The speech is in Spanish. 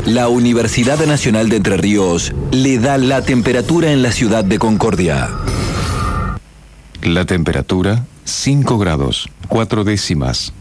La Universidad Nacional de Entre Ríos le da la temperatura en la ciudad de Concordia. La temperatura, 5 grados, 4 décimas.